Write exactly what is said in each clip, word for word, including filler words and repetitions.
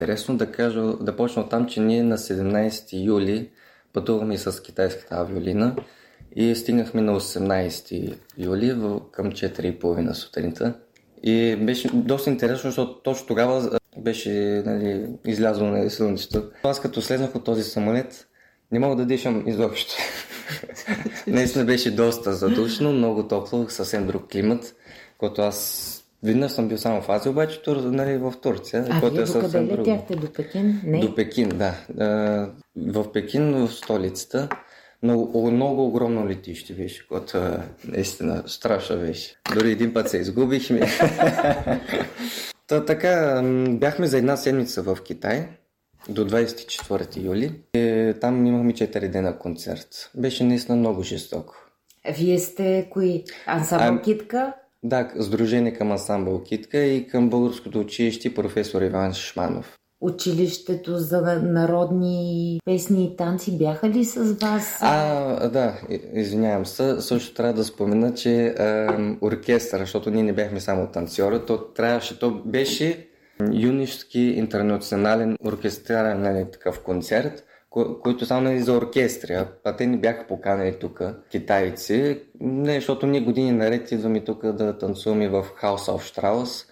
Интересно да кажа, да почна от там, че ние на седемнайсети юли пътуваме с китайската авиолина и стигнахме на осемнайсети юли в, към четири и половина сутринта. И беше доста интересно, защото точно тогава беше, нали, излязло на слънцето. Аз като слезнах от този самолет, не мога да дишам изобщо. Наистина беше доста задушно, много топло, съвсем друг климат, който аз веднъж съм бил само в Азия, обаче тур, нали, в Турция. А вие е докъде летяхте? До Пекин? Не? До Пекин, да. В Пекин, в столицата. Много, много огромно летище беше, което наистина страшно беше. Дори един път се изгубихме. Та, така, бяхме за една седмица в Китай до двайсет и четвърти юли. И там имахме четири дена концерт. Беше наистина много жестоко. Вие сте кои? Ансамбъл а... Китка? Да, сдружение към ансамбъл Китка и към българското училище професор Иван Шишманов. Училището за народни песни и танци бяха ли с вас? А, да, извинявам се. Също трябва да спомена, че е, оркестър, защото ние не бяхме само танцори, то трябваше, то беше юнишки интернационален оркестрален, нали, такъв концерт, който само, нали, за оркестри, а те не бяха поканали тук китайци, не, защото ние години наред идваме тук да танцуваме в House of Strauss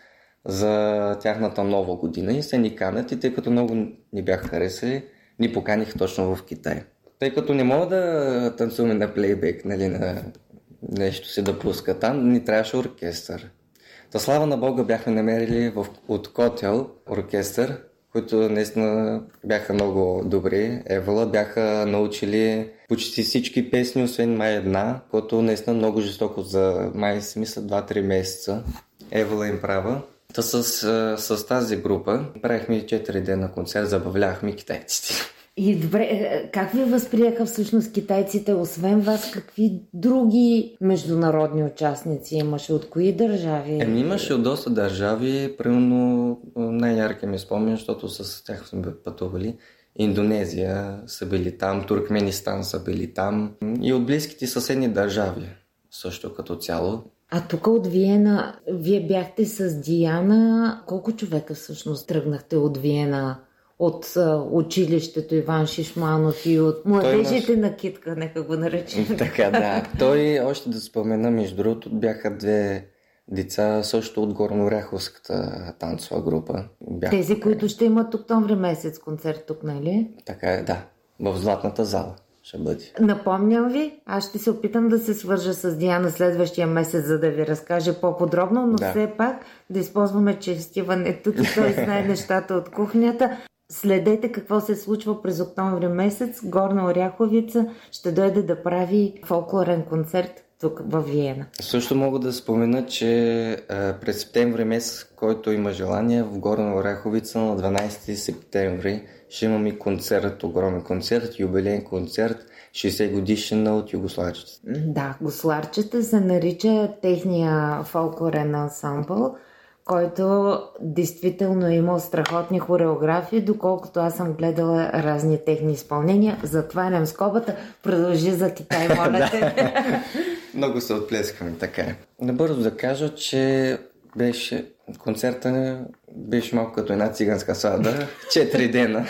за тяхната нова година и се ни канят, и тъй като много ни бяха харесали, ни поканих точно в Китай. Тъй като не мога да танцуваме на плейбек, нали, на нещо си да пуска там, ни трябваше оркестър. Та слава на Бога бяхме намерили в, от Котел оркестър, които наистина бяха много добри. Евала бяха научили почти всички песни, освен май една, което наистина много жестоко за май си мисля два-три месеца. Евала им права. Та с, с тази група правихме четири дена концерт, забавлявахме китайците. И добре, как ви възприеха всъщност китайците, освен вас, какви други международни участници имаше? От кои държави? Еми, имаше от доста държави, примерно най-ярки ми спомням, защото с тях сме пътували. Индонезия са били там, Туркменистан са били там и от близките съседни държави също като цяло. А тук от Виена, вие бяхте с Диана, колко човека всъщност тръгнахте от Виена? От а, училището Иван Шишманов и от младежите наш... на Китка, нека го наречем. Така, да. Той, още да спомена, между другото, бяха две деца също от Горнооряховската танцова група. Бяха... Тези, които ще имат октомври месец концерт тук, нали? Така е, да. В Златната зала ще бъде. Напомням ви, аз ще се опитам да се свържа с Диана следващия месец, за да ви разкаже по-подробно, но да. Все пак да използваме, че Стивън е тук и той знае нещата от кухнята. Следете какво се случва през октомври месец. Горна Оряховица ще дойде да прави фолклорен концерт тук в Виена. Също мога да спомена, че а, през септември месец, който има желание, в Горна Оряховица на дванайсети септември ще имаме концерт, огромен концерт, юбилейен концерт, шейсет годишнина от Югосларчета. Да, Госларчета се нарича техния фолклорен ансамбъл, който действително е имал страхотни хореографии, доколкото аз съм гледала разни техни изпълнения. Затварям скобата, продължи за Китай, моля те. Много се отплескаме, така е. Набързо да кажа, че беше концерта беше малко като една циганска сватба, четири дена.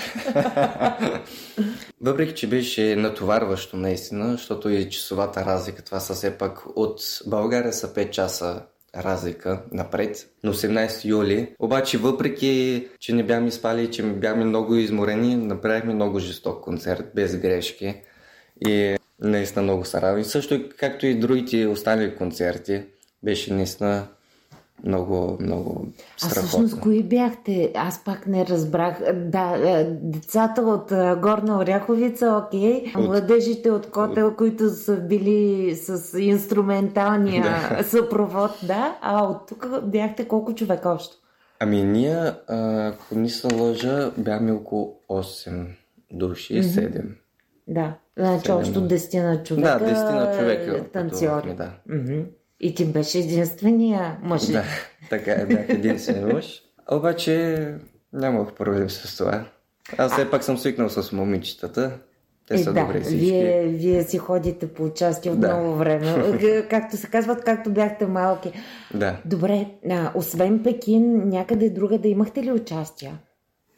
Въпреки че беше натоварващо наистина, защото и часовата разлика, това са все пак от България са пет часа разлика напред, на осемнайсети юли. Обаче въпреки, че не бяхме спали, че бяхме много изморени, направихме много жесток концерт, без грешки и наистина много се радвам. Също както и другите останали концерти, беше наистина много, много страхотно. А всъщност кои бяхте? Аз пак не разбрах. Да, децата от Горна Оряховица, окей, от... младежите от Котел, от... които са били с инструменталния да. съпровод, да, а от тук бяхте колко човека още? Ами ние, ако не се лъжа, бяхме около осем души, седем. Mm-hmm. Да, значи общо десет човека, да, десет човека танцори. Да. Mm-hmm. И ти беше единствения мъж. Да, така е, бях единствен мъж. Обаче нямах проблем с това. Аз все пак съм свикнал с момичетата. Те е, са да, добре всички. Вие, вие си ходите по участие от да. много време. Както се казват, както бяхте малки. Да. Добре, а, освен Пекин, някъде друга да имахте ли участия?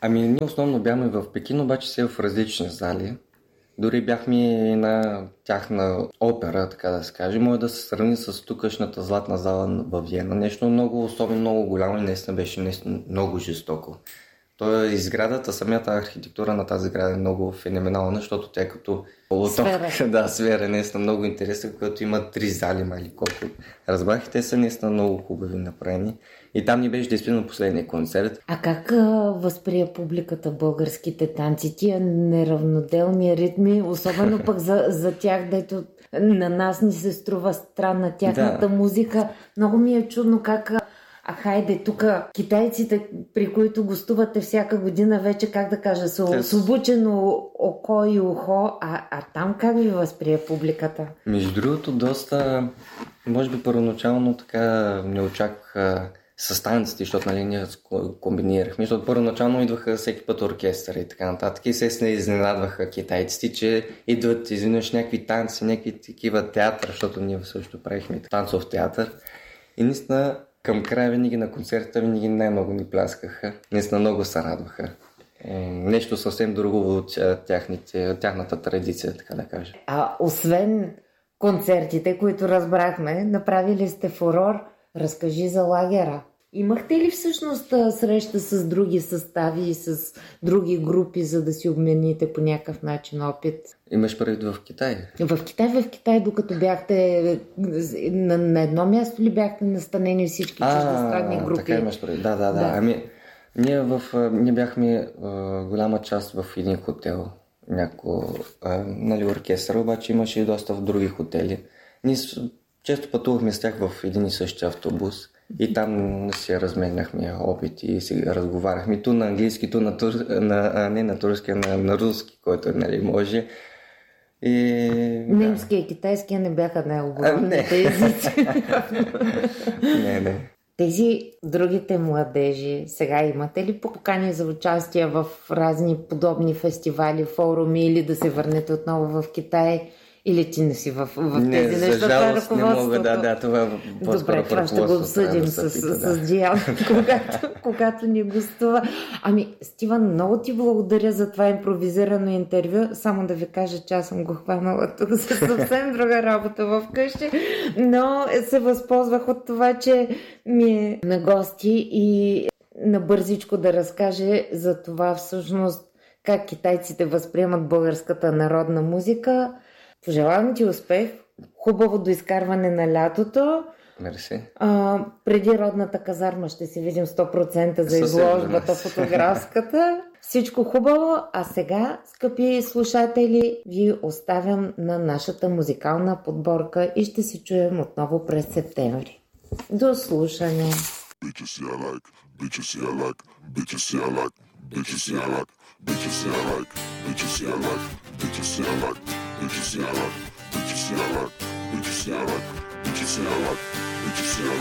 Ами ние основно бяхме в Пекин, обаче се в различни зали. Дори бяхме и на тяхна опера, така да се каже. Може да се сравни с тукашната златна зала в Виена. Нещо много, особено много голямо и наистина беше наистина много жестоко. То е изградата, самата архитектура на тази сграда е много феноменална, защото тя е като сфера. Да, сфера, наистина много интересна, която има три зали, мали колко. Разбрах, те са наистина много хубави направени. И там ни беше действително последния концерт. А как а, възприе публиката българските танци? Тия неравноделни ритми, особено пък за, за тях, дето на нас ни се струва странна тяхната Да. музика. Много ми е чудно как... А хайде, тук китайците, при които гостувате всяка година, вече, как да кажа, са Те... с обучено око и ухо, а, а там как ви възприе публиката? Между другото, доста, може би първоначално така не очаквах с танците, защото нали, ние комбинирахме, защото първоначално идваха всеки път оркестър и така нататък и се изненадваха китайците, че идват изведнъж някакви танци, някакви такива театър, защото ние също правихме танцов театър и наистина към края винаги на концерта винаги най-много ни пляскаха. Наистина много се радваха. Е, нещо съвсем друго от тяхните, от тяхната традиция, така да кажа. А освен концертите, които разбрахме, направили сте фурор. Разкажи за лагера. Имахте ли всъщност среща с други състави и с други групи, за да си обмените по някакъв начин опит? Имаш предвид в Китай? В Китай, в Китай, докато бяхте на, на едно място ли бяхте настанени всички чуждестранни групи? Така имаш предвид. Да, да, да. Да. Ами, ние, в, ние бяхме а, голяма част в един хотел. Няко, а, нали, оркестър, обаче имаше и доста в други хотели. Ние често пътувахме с тях в един и същи автобус и там си разменяхме опити и си разговаряхме ту на английски, ту на, тур... на а, не на турски, а на, на руски, който нали може. И... Немския и китайския не бяха най-оборудните езици. Не, не. Тези другите младежи, сега имате ли покани за участие в разни подобни фестивали, форуми или да се върнете отново в Китай? Или ти не си в, в не, тези неща? За жалост не мога, да, да, това Добре, това ще го обсъдим с, с, с Диан, когато, когато ни гостува. Ами, Стиван, много ти благодаря за това импровизирано интервю. Само да ви кажа, че аз съм го хванала тук за съвсем друга работа в къщи, но се възползвах от това, че ми е на гости и набързичко да разкаже за това всъщност как китайците възприемат българската народна музика. Пожелавам ти успех, хубаво до изкарване на лятото. Мерси. А, преди родната казарма ще се видим сто процента за изложбата фотографската. Всичко хубаво, а сега, скъпи слушатели, ви оставям на нашата музикална подборка и ще се чуем отново през септември. До слушане! Bitches I like, bitches I like, bitches I like, bitches I like, bitches I like, bitches I like, bitches I like, bitches I like, bitches I like, bitches I like, bitches I like, bitches I like.